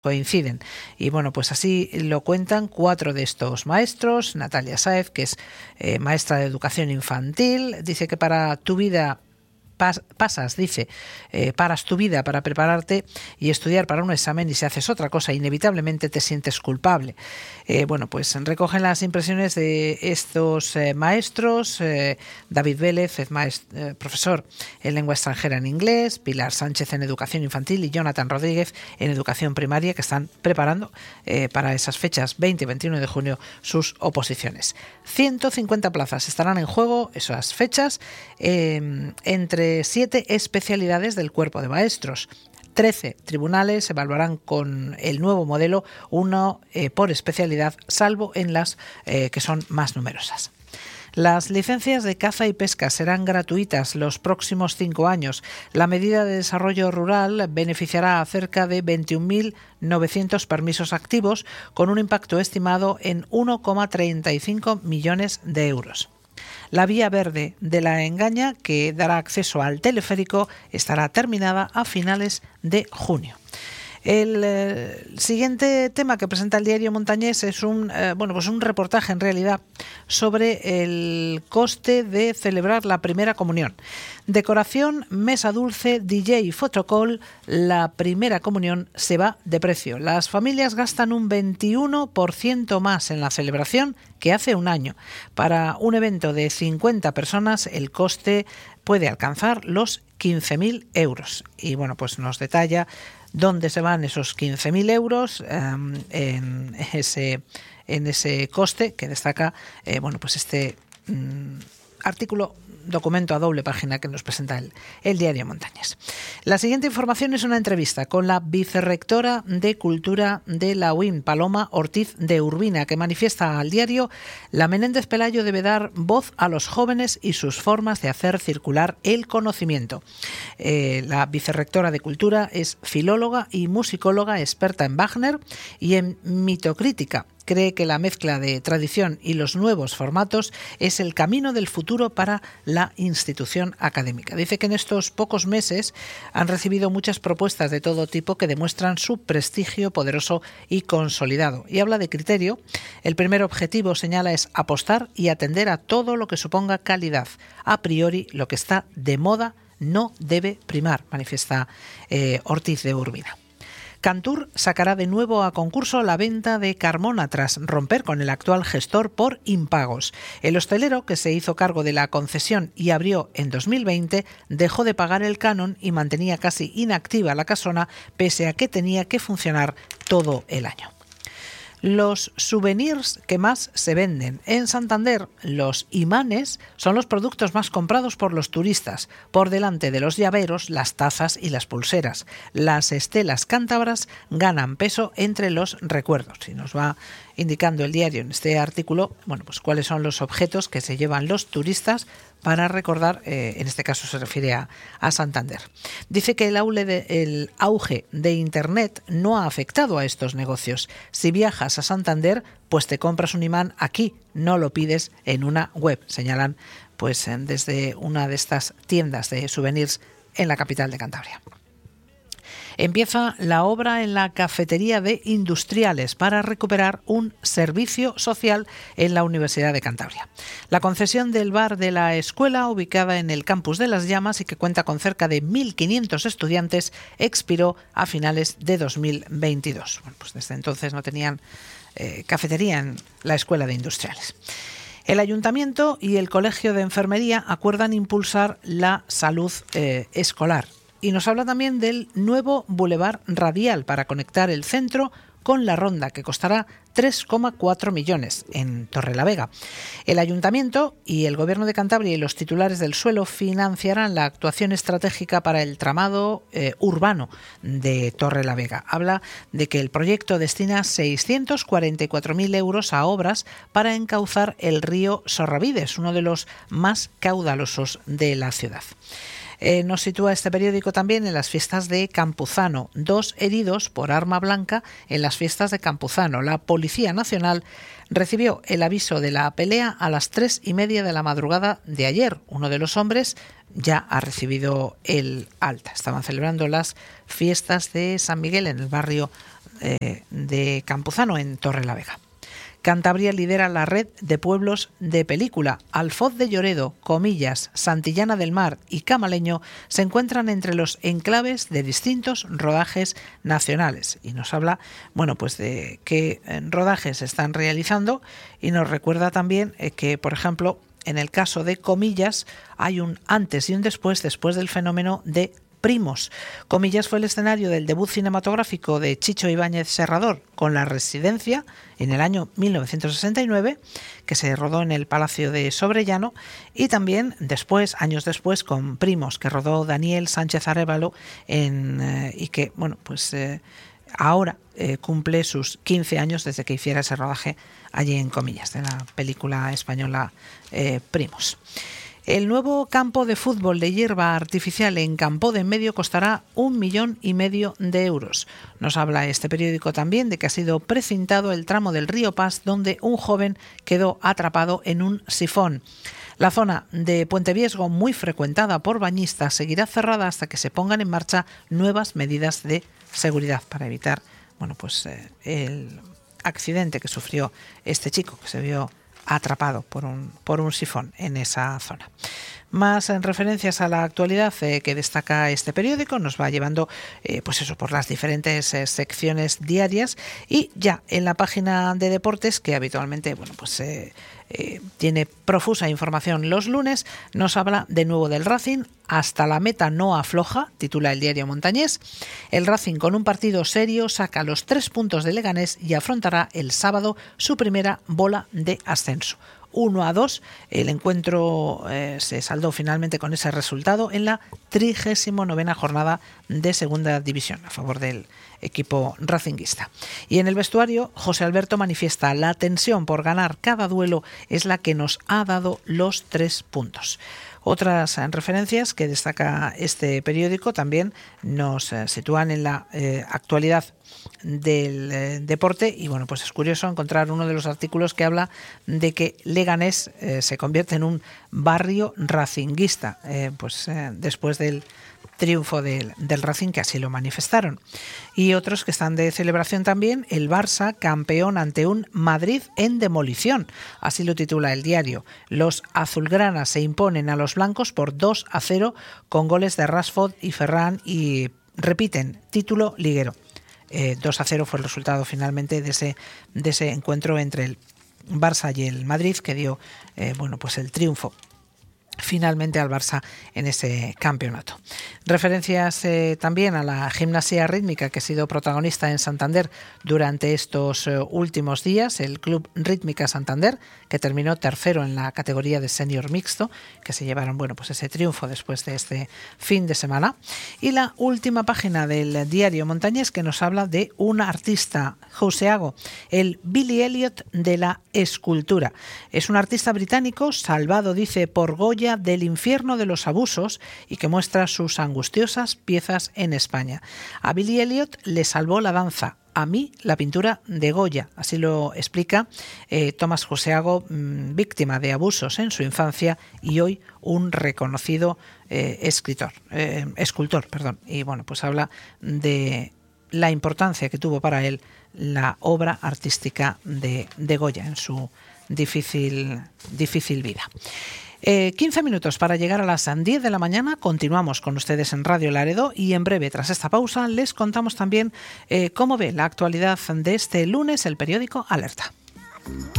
coinciden. Y bueno, pues así lo cuentan 4 de estos maestros. Natalia Sáez, que es maestra de educación infantil, dice que para tu vida paras tu vida para prepararte y estudiar para un examen, y si haces otra cosa inevitablemente te sientes culpable. Bueno, pues recogen las impresiones de estos maestros, David Vélez, profesor en lengua extranjera en inglés, Pilar Sánchez en educación infantil y Jonathan Rodríguez en educación primaria, que están preparando para esas fechas 20 y 21 de junio sus oposiciones. 150 plazas estarán en juego esas fechas, entre 7 especialidades del cuerpo de maestros. 13 tribunales evaluarán con el nuevo modelo, uno por especialidad, salvo en las que son más numerosas. Las licencias de caza y pesca serán gratuitas los próximos 5 años. La medida de desarrollo rural beneficiará a cerca de 21.900 permisos activos, con un impacto estimado en 1,35 millones de euros. La vía verde de la Engaña, que dará acceso al teleférico, estará terminada a finales de junio. El siguiente tema que presenta el diario Montañés es un reportaje en realidad sobre el coste de celebrar la primera comunión. Decoración, mesa dulce, DJ y fotocall, la primera comunión se va de precio. Las familias gastan un 21% más en la celebración que hace un año. Para un evento de 50 personas el coste puede alcanzar los 15.000 euros. Y bueno, pues nos detalla dónde se van esos 15.000 euros en ese coste que destaca este documento a doble página que nos presenta el diario Montañés. La siguiente información es una entrevista con la vicerrectora de Cultura de la UIM, Paloma Ortiz de Urbina, que manifiesta al diario: la Menéndez Pelayo debe dar voz a los jóvenes y sus formas de hacer circular el conocimiento. La vicerrectora de Cultura es filóloga y musicóloga, experta en Wagner y en mitocrítica. Cree que la mezcla de tradición y los nuevos formatos es el camino del futuro para la institución académica. Dice que en estos pocos meses han recibido muchas propuestas de todo tipo que demuestran su prestigio poderoso y consolidado. Y habla de criterio. El primer objetivo, señala, es apostar y atender a todo lo que suponga calidad. A priori, lo que está de moda no debe primar, manifiesta Ortiz de Urbina. Cantur sacará de nuevo a concurso la venta de Carmona tras romper con el actual gestor por impagos. El hostelero, que se hizo cargo de la concesión y abrió en 2020, dejó de pagar el canon y mantenía casi inactiva la casona, pese a que tenía que funcionar todo el año. Los souvenirs que más se venden. En Santander, los imanes son los productos más comprados por los turistas, por delante de los llaveros, las tazas y las pulseras. Las estelas cántabras ganan peso entre los recuerdos. Y nos va indicando el diario en este artículo, cuáles son los objetos que se llevan los turistas para recordar, en este caso se refiere a Santander. Dice que el auge de Internet no ha afectado a estos negocios. Si viajas a Santander, pues te compras un imán aquí, no lo pides en una web, señalan desde una de estas tiendas de souvenirs en la capital de Cantabria. Empieza la obra en la cafetería de Industriales para recuperar un servicio social en la Universidad de Cantabria. La concesión del bar de la escuela, ubicada en el campus de Las Llamas y que cuenta con cerca de 1.500 estudiantes, expiró a finales de 2022. Desde entonces no tenían cafetería en la escuela de Industriales. El Ayuntamiento y el Colegio de Enfermería acuerdan impulsar la salud escolar. Y nos habla también del nuevo bulevar radial para conectar el centro con la Ronda, que costará 3,4 millones en Torrelavega. El Ayuntamiento y el Gobierno de Cantabria y los titulares del suelo financiarán la actuación estratégica para el tramado urbano de Torrelavega. Habla de que el proyecto destina 644.000 euros a obras para encauzar el río Sorravides, uno de los más caudalosos de la ciudad. Nos sitúa este periódico también en las fiestas de Campuzano. 2 heridos por arma blanca en las fiestas de Campuzano. La Policía Nacional recibió el aviso de la pelea a las 3:30 de la madrugada de ayer. Uno de los hombres ya ha recibido el alta. Estaban celebrando las fiestas de San Miguel en el barrio de Campuzano, en Torrelavega. Cantabria lidera la red de pueblos de película. Alfoz de Lloredo, Comillas, Santillana del Mar y Camaleño se encuentran entre los enclaves de distintos rodajes nacionales. Y nos habla, pues de qué rodajes se están realizando, y nos recuerda también que, por ejemplo, en el caso de Comillas hay un antes y un después del fenómeno de Primos. Comillas fue el escenario del debut cinematográfico de Chicho Ibáñez Serrador con La Residencia en el año 1969, que se rodó en el Palacio de Sobrellano, y también años después, con Primos, que rodó Daniel Sánchez Arévalo y que, ahora cumple sus 15 años desde que hiciera ese rodaje allí en Comillas, de la película española Primos. El nuevo campo de fútbol de hierba artificial en Campó de Enmedio costará 1,5 millones de euros. Nos habla este periódico también de que ha sido precintado el tramo del río Pas, donde un joven quedó atrapado en un sifón. La zona de Puente Viesgo, muy frecuentada por bañistas, seguirá cerrada hasta que se pongan en marcha nuevas medidas de seguridad para evitar el accidente que sufrió este chico, que se vio atrapado por un sifón en esa zona. Más en referencias a la actualidad que destaca este periódico, nos va llevando por las diferentes secciones diarias, y ya en la página de deportes, que habitualmente tiene profusa información los lunes, nos habla de nuevo del Racing. Hasta la meta no afloja, titula el diario montañés. El Racing, con un partido serio, saca los 3 puntos de Leganés y afrontará el sábado su primera bola de ascenso. 1-2, el encuentro se saldó finalmente con ese resultado en la 39ª jornada de Segunda División, a favor del equipo racinguista. Y en el vestuario, José Alberto manifiesta: la tensión por ganar cada duelo es la que nos ha dado los 3 puntos. Otras referencias que destaca este periódico también nos sitúan en la actualidad del deporte, y es curioso encontrar uno de los artículos que habla de que Leganés se convierte en un barrio racinguista, después del triunfo del Racing, que así lo manifestaron. Y otros que están de celebración también: el Barça campeón ante un Madrid en demolición, así lo titula el diario. Los azulgranas se imponen a los blancos por 2-0 con goles de Rashford y Ferran, y repiten título liguero. 2-0 fue el resultado finalmente de ese encuentro entre el Barça y el Madrid, que dio el triunfo finalmente al Barça en ese campeonato. Referencias también a la gimnasia rítmica, que ha sido protagonista en Santander durante estos últimos días. El Club Rítmica Santander, que terminó tercero en la categoría de senior mixto, que se llevaron ese triunfo después de este fin de semana. Y la última página del diario montañés, que nos habla de un artista joseago, el Billy Elliot de la escultura. Es un artista británico salvado, dice, por Goya del infierno de los abusos, y que muestra sus angustiosas piezas en España. A Billy Elliot le salvó la danza, a mí la pintura de Goya. Así lo explica Tomás Joseago, víctima de abusos en su infancia y hoy un reconocido escultor. Y habla de la importancia que tuvo para él la obra artística de Goya en su difícil vida. 15 minutos para llegar a las 10 de la mañana. Continuamos con ustedes en Radio Laredo, y en breve, tras esta pausa, les contamos también cómo ve la actualidad de este lunes el periódico Alerta.